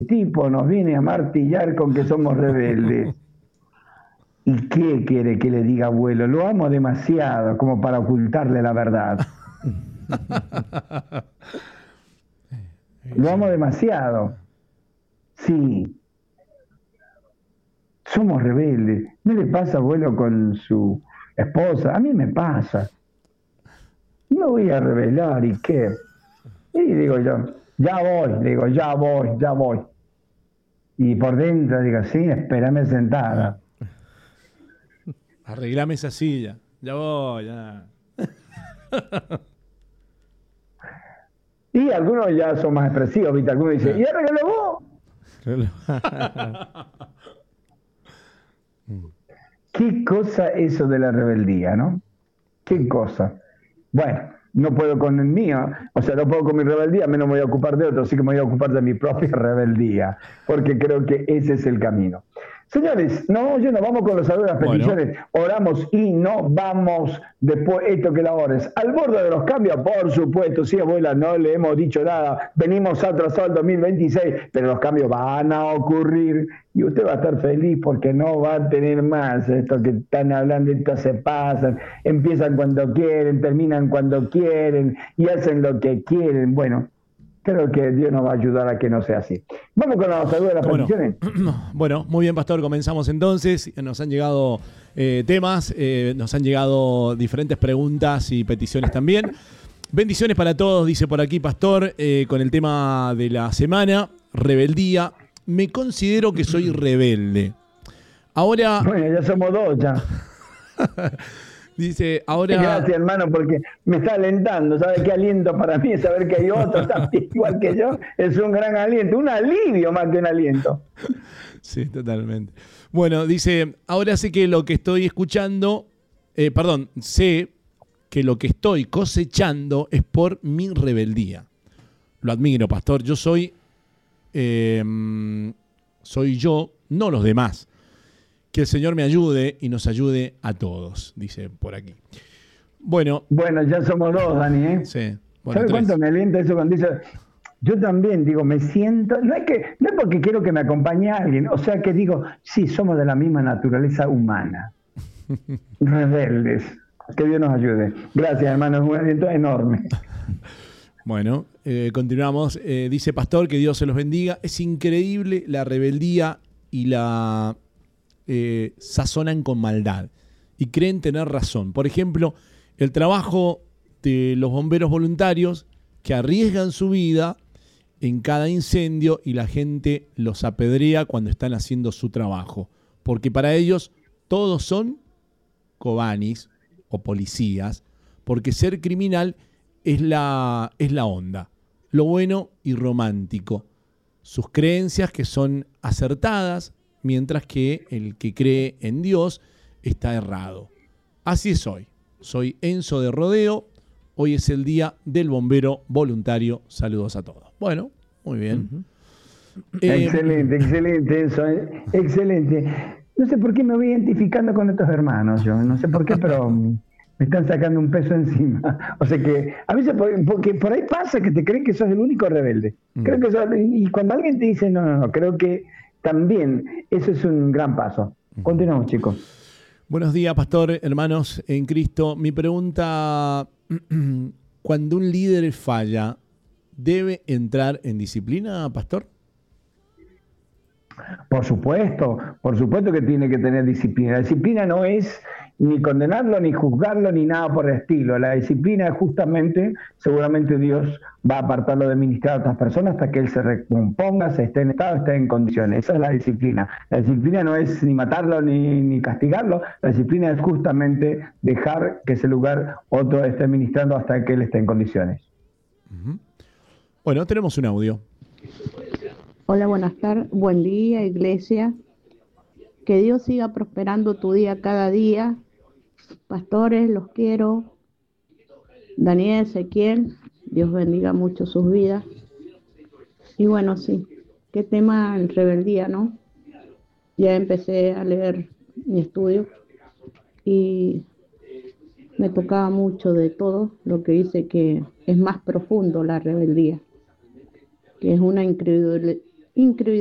tipo nos viene a martillar con que somos rebeldes. ¿Y qué quiere que le diga, abuelo? Lo amo demasiado como para ocultarle la verdad. Lo amo demasiado. Sí, somos rebeldes. ¿No le pasa, abuelo, con su esposa? A mí me pasa. Me voy a rebelar, ¿y qué? Y digo yo, ya voy. Y por dentro digo, sí, espérame sentada. Arreglame esa silla. Ya voy, ya. Y algunos ya son más expresivos, ¿viste? Algunos dicen, ¿y ahora que lo vos? Qué cosa eso de la rebeldía, ¿no? Qué cosa. Bueno, no puedo con el mío, o sea, no puedo con mi rebeldía, menos me voy a ocupar de otro, así que me voy a ocupar de mi propia rebeldía, porque creo que ese es el camino. Señores, no, yo no vamos con los saludos, las peticiones, oramos y no vamos después, esto que la ores. Al borde de los cambios, por supuesto, sí, abuela, no le hemos dicho nada, venimos atrasados al 2026, pero los cambios van a ocurrir y usted va a estar feliz porque no va a tener más esto que están hablando, esto se pasan, empiezan cuando quieren, terminan cuando quieren y hacen lo que quieren. Bueno, creo que Dios nos va a ayudar a que no sea así. Vamos con la salud de las peticiones. Bueno, muy bien, Pastor, comenzamos entonces. Nos han llegado temas, nos han llegado diferentes preguntas y peticiones también. Bendiciones para todos, dice por aquí Pastor, con el tema de la semana, rebeldía. Me considero que soy rebelde. Ahora... Bueno, ya somos dos ya. Dice, ahora... Gracias, hermano, porque me está alentando. ¿Sabe qué aliento para mí? Saber que hay otros también igual que yo es un gran aliento, un alivio más que un aliento. Sí, totalmente. Bueno, dice, ahora sé que lo que estoy escuchando, sé que lo que estoy cosechando es por mi rebeldía. Lo admiro, Pastor. Yo soy yo, no los demás. Que el Señor me ayude y nos ayude a todos, dice por aquí. Bueno, ya somos dos, Dani, ¿eh? Sí. Bueno, ¿Sabe cuánto me alienta eso cuando dice? Yo también digo, me siento, no es porque quiero que me acompañe alguien, o sea que digo, sí, somos de la misma naturaleza humana, rebeldes, que Dios nos ayude. Gracias, hermano, es un aliento enorme. Bueno, continuamos. Dice Pastor, que Dios se los bendiga. Es increíble la rebeldía y la sazonan con maldad y creen tener razón. Por ejemplo, el trabajo de los bomberos voluntarios que arriesgan su vida en cada incendio y la gente los apedrea cuando están haciendo su trabajo, porque para ellos todos son cobanis o policías, porque ser criminal es la onda, lo bueno y romántico, sus creencias que son acertadas, mientras que el que cree en Dios está errado. Así es hoy. Soy Enzo de Rodeo. Hoy es el día del bombero voluntario. Saludos a todos. Bueno, muy bien. Excelente, Enzo. Excelente. No sé por qué me voy identificando con estos hermanos. Yo no sé por qué, pero me están sacando un peso encima. O sea que a veces, porque por ahí pasa que te creen que sos el único rebelde. Creo que y cuando alguien te dice, no, creo que también eso es un gran paso. Continuamos, chicos. Buenos días, Pastor, hermanos en Cristo. Mi pregunta, cuando un líder falla, ¿debe entrar en disciplina, Pastor? Por supuesto que tiene que tener disciplina. La disciplina no es ni condenarlo, ni juzgarlo, ni nada por el estilo. La disciplina es justamente, seguramente Dios va a apartarlo de ministrar a otras personas hasta que él se recomponga, se esté en estado, esté en condiciones. Esa es la disciplina. La disciplina no es ni matarlo ni castigarlo. La disciplina es justamente dejar que ese lugar otro esté ministrando hasta que él esté en condiciones. Bueno, tenemos un audio. Hola, buenas tardes. Buen día, iglesia. Que Dios siga prosperando tu día cada día. Pastores, los quiero. Daniel, Ezequiel, Dios bendiga mucho sus vidas. Y bueno, sí, qué tema en rebeldía, ¿no? Ya empecé a leer mi estudio y me tocaba mucho de todo lo que dice que es más profundo la rebeldía, que es una increíble.